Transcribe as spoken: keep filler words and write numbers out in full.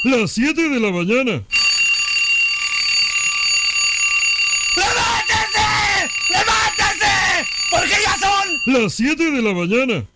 las siete de la mañana. ¡Levántese! ¡Levántese! Porque ya son Las siete de la mañana.